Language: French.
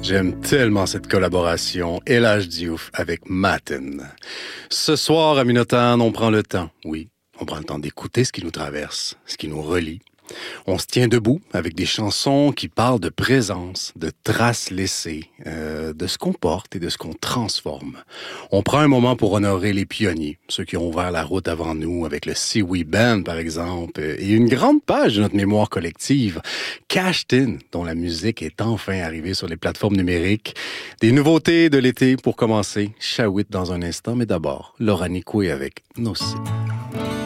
J'aime tellement cette collaboration El Hadj Diouf avec Maten. Ce soir, à Minotaur, on prend le temps, oui, on prend le temps d'écouter ce qui nous traverse, ce qui nous relie. On se tient debout avec des chansons qui parlent de présence, de traces laissées, de ce qu'on porte et de ce qu'on transforme. On prend un moment pour honorer les pionniers, ceux qui ont ouvert la route avant nous, avec le Siwi Band par exemple, et une grande page de notre mémoire collective, Cashed In, dont la musique est enfin arrivée sur les plateformes numériques. Des nouveautés de l'été pour commencer, Shawit dans un instant, mais d'abord, Laura Nicoué avec Nossi.